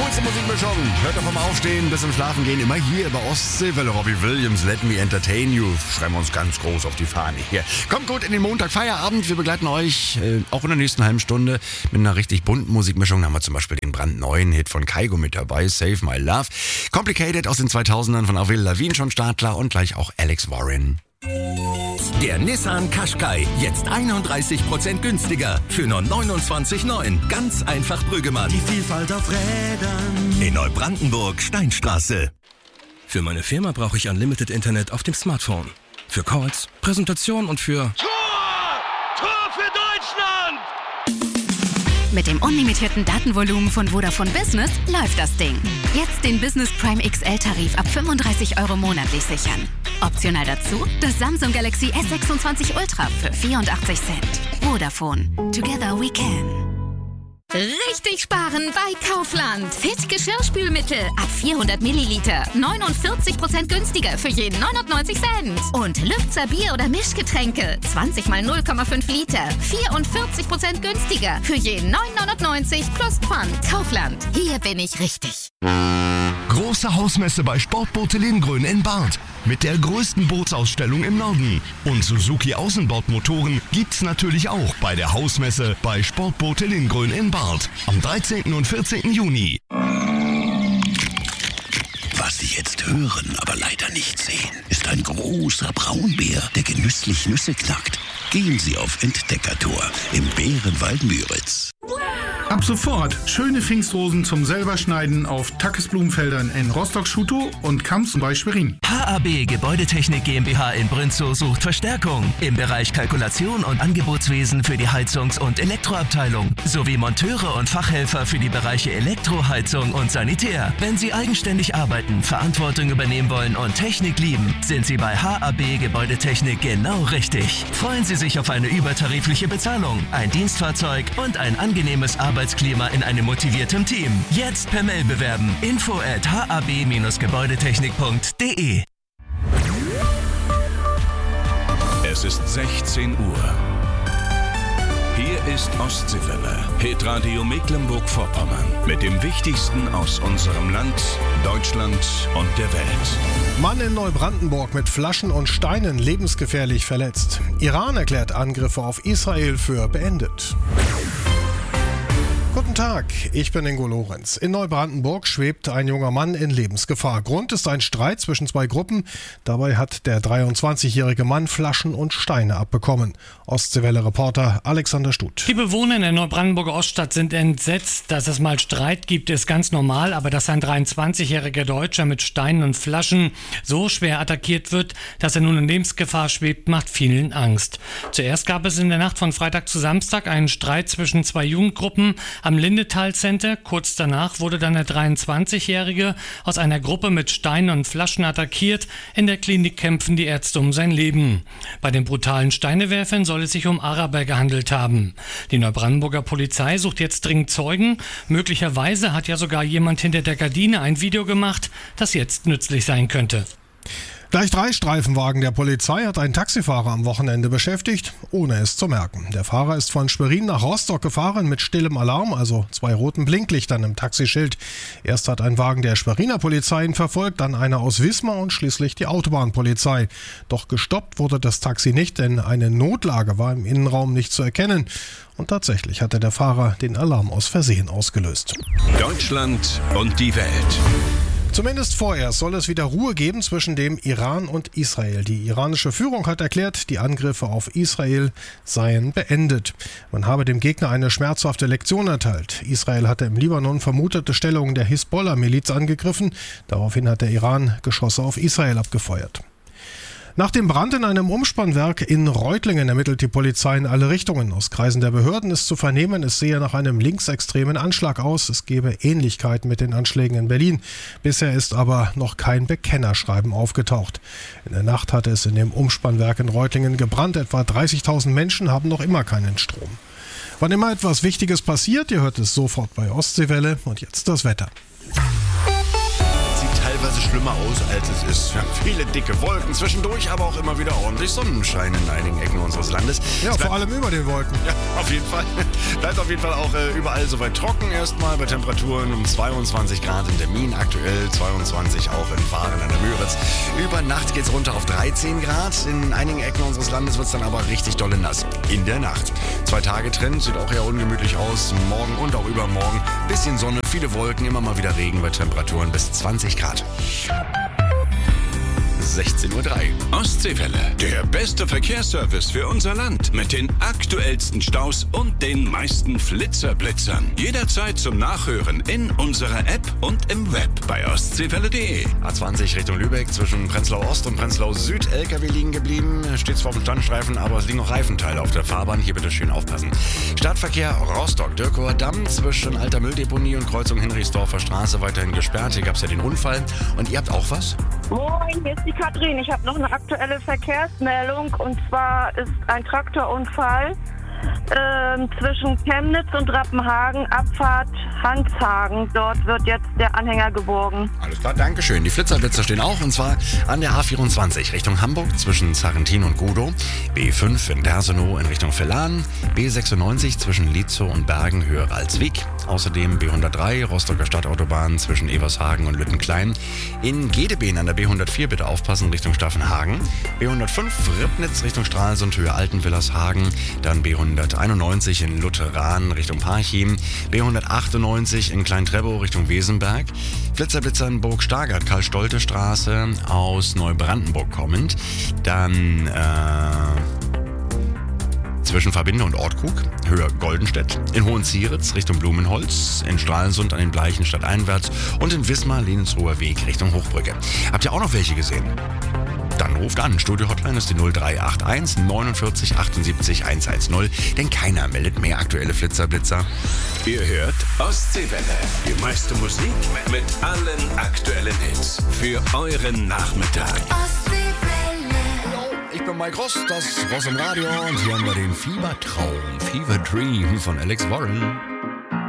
Coolste Musikmischung. Hört doch vom Aufstehen bis zum Schlafengehen immer hier bei Ostseewelle. Robbie Williams, Let Me Entertain You. Schreiben wir uns ganz groß auf die Fahne hier. Kommt gut in den Montag, Feierabend. Wir begleiten euch auch in der nächsten halben Stunde mit einer richtig bunten Musikmischung. Da haben wir zum Beispiel den brandneuen Hit von Kygo mit dabei, Save My Love. Complicated aus den 2000ern von Avril Lavigne schon startklar und gleich auch Alex Warren. Der Nissan Qashqai, jetzt 31% günstiger für nur 29,9. Ganz einfach Brüggemann. Die Vielfalt auf Rädern. In Neubrandenburg, Steinstraße. Für meine Firma brauche ich Unlimited Internet auf dem Smartphone. Für Calls, Präsentation und für... Tor für Deutschland! Mit dem unlimitierten Datenvolumen von Vodafone Business läuft das Ding. Jetzt den Business Prime XL-Tarif ab 35 € monatlich sichern. Optional dazu das Samsung Galaxy S26 Ultra für 84 Cent. Vodafone. Together we can. Richtig sparen bei Kaufland. Fit Geschirrspülmittel ab 400 Milliliter. 49% günstiger für jeden 99 Cent. Und Lübzer Bier- oder Mischgetränke. 20 mal 0,5 Liter. 44% günstiger für jeden 9,99 plus Pfand. Kaufland. Hier bin ich richtig. Große Hausmesse bei Sportboote Lindgrün in Barth. Mit der größten Bootsausstellung im Norden. Und Suzuki Außenbordmotoren gibt's natürlich auch bei der Hausmesse bei Sportboote Lindgrün in Barth. Am 13. und 14. Juni. Was Sie jetzt hören, aber leider nicht sehen, ist ein großer Braunbär, der genüsslich Nüsse knackt. Gehen Sie auf Entdeckertour im Bärenwald Müritz. Ab sofort schöne Pfingstrosen zum selberschneiden auf Tackes Blumenfeldern in Rostock-Schutow und Kamps bei Schwerin. HAB Gebäudetechnik GmbH in Brünzow sucht Verstärkung im Bereich Kalkulation und Angebotswesen für die Heizungs- und Elektroabteilung sowie Monteure und Fachhelfer für die Bereiche Elektroheizung und Sanitär. Wenn Sie eigenständig arbeiten, Verantwortung übernehmen wollen und Technik lieben, sind Sie bei HAB Gebäudetechnik genau richtig. Freuen Sie sich auf eine übertarifliche Bezahlung, ein Dienstfahrzeug und ein angenehmes Arbeitsklima in einem motivierten Team. Jetzt per Mail bewerben. info@hab-gebäudetechnik.de. Es ist 16 Uhr. Hier ist Ostseewelle, Hitradio Mecklenburg-Vorpommern. Mit dem Wichtigsten aus unserem Land, Deutschland und der Welt. Mann in Neubrandenburg mit Flaschen und Steinen lebensgefährlich verletzt. Iran erklärt Angriffe auf Israel für beendet. Guten Tag, ich bin Ingo Lorenz. In Neubrandenburg schwebt ein junger Mann in Lebensgefahr. Grund ist ein Streit zwischen zwei Gruppen. Dabei hat der 23-jährige Mann Flaschen und Steine abbekommen. Ostseewelle-Reporter Alexander Stuth. Die Bewohner in der Neubrandenburger Oststadt sind entsetzt. Dass es mal Streit gibt, ist ganz normal. Aber dass ein 23-jähriger Deutscher mit Steinen und Flaschen so schwer attackiert wird, dass er nun in Lebensgefahr schwebt, macht vielen Angst. Zuerst gab es in der Nacht von Freitag zu Samstag einen Streit zwischen zwei Jugendgruppen am Lindetal Center. Kurz danach wurde dann der 23-Jährige aus einer Gruppe mit Steinen und Flaschen attackiert. In der Klinik kämpfen die Ärzte um sein Leben. Bei den brutalen Steinewerfern soll es sich um Araber gehandelt haben. Die Neubrandenburger Polizei sucht jetzt dringend Zeugen. Möglicherweise hat ja sogar jemand hinter der Gardine ein Video gemacht, das jetzt nützlich sein könnte. Gleich 3 Streifenwagen der Polizei hat ein Taxifahrer am Wochenende beschäftigt, ohne es zu merken. Der Fahrer ist von Schwerin nach Rostock gefahren mit stillem Alarm, also 2 roten Blinklichtern im Taxischild. Erst hat ein Wagen der Schweriner Polizei ihn verfolgt, dann einer aus Wismar und schließlich die Autobahnpolizei. Doch gestoppt wurde das Taxi nicht, denn eine Notlage war im Innenraum nicht zu erkennen. Und tatsächlich hatte der Fahrer den Alarm aus Versehen ausgelöst. Deutschland und die Welt. Zumindest vorerst soll es wieder Ruhe geben zwischen dem Iran und Israel. Die iranische Führung hat erklärt, die Angriffe auf Israel seien beendet. Man habe dem Gegner eine schmerzhafte Lektion erteilt. Israel hatte im Libanon vermutete Stellungen der Hisbollah-Miliz angegriffen. Daraufhin hat der Iran Geschosse auf Israel abgefeuert. Nach dem Brand in einem Umspannwerk in Reutlingen ermittelt die Polizei in alle Richtungen. Aus Kreisen der Behörden ist zu vernehmen, es sehe nach einem linksextremen Anschlag aus. Es gebe Ähnlichkeiten mit den Anschlägen in Berlin. Bisher ist aber noch kein Bekennerschreiben aufgetaucht. In der Nacht hatte es in dem Umspannwerk in Reutlingen gebrannt. Etwa 30.000 Menschen haben noch immer keinen Strom. Wann immer etwas Wichtiges passiert, ihr hört es sofort bei Ostseewelle. Und jetzt das Wetter. Sieht teilweise schlimmer aus, als es ist. Ja, viele dicke Wolken, zwischendurch aber auch immer wieder ordentlich Sonnenschein in einigen Ecken unseres Landes. Ja, vor allem über den Wolken. Ja, auf jeden Fall. Bleibt auf jeden Fall auch überall soweit trocken erstmal bei Temperaturen um 22 Grad in Termin, aktuell 22 auch in Waren an der Müritz. Über Nacht geht's runter auf 13 Grad. In einigen Ecken unseres Landes wird's dann aber richtig dolle nass. In der Nacht. 2 Tage Trend, sieht auch eher ungemütlich aus. Morgen und auch übermorgen. Bisschen Sonne, viele Wolken, immer mal wieder Regen bei Temperaturen bis 20 Grad. 16:03 Uhr. Ostseewelle, der beste Verkehrsservice für unser Land. Mit den aktuellsten Staus und den meisten Flitzerblitzern. Jederzeit zum Nachhören in unserer App und im Web bei ostseewelle.de. A20 Richtung Lübeck zwischen Prenzlau Ost und Prenzlau Süd. LKW liegen geblieben, steht zwar auf dem Standstreifen, aber es liegen noch Reifenteile auf der Fahrbahn. Hier bitte schön aufpassen. Stadtverkehr Rostock-Dürkower Damm zwischen Alter Mülldeponie und Kreuzung Hinrichsdorfer Straße weiterhin gesperrt. Hier gab es ja den Unfall. Und ihr habt auch was? Moin, hier ist die Katrin. Ich habe noch eine aktuelle Verkehrsmeldung. Und zwar ist ein Traktorunfall zwischen Chemnitz und Rappenhagen, Abfahrt Hanshagen. Dort wird jetzt der Anhänger geborgen. Alles klar, Dankeschön. Die Flitzerblitzer stehen auch, und zwar an der A24 Richtung Hamburg zwischen Zarrentin und Gudow, B5 in Dersenow in Richtung Vellan, B96 zwischen Lietzow und Bergen höher Alswig, außerdem B103 Rostocker Stadtautobahn zwischen Evershagen und Lüttenklein, in Gedebeen an der B104 bitte aufpassen Richtung Staffenhagen, B105 Ribnitz Richtung Stralsund höher Altenwillershagen, dann B191 in Lutheran Richtung Parchim, B198 in Klein-Trebow Richtung Wesenberg, Flitzerblitzer in Burg Stargard, Karl-Stolte-Straße aus Neubrandenburg kommend, dann zwischen Verbinde und Ortkrug, höher Goldenstedt, in Hohenzieritz Richtung Blumenholz, in Stralsund an den Bleichen stadteinwärts und in Wismar Leninsrower Weg Richtung Hochbrücke. Habt ihr auch noch welche gesehen? Dann ruft an. Studio-Hotline ist die 0381 49 78 110, denn keiner meldet mehr aktuelle Flitzerblitzer. Ihr hört Ostseewelle, die meiste Musik mit allen aktuellen Hits für euren Nachmittag. Ich bin Mike Ross, das Ross im Radio, und hier haben wir den Fiebertraum, Fever Dream von Alex Warren.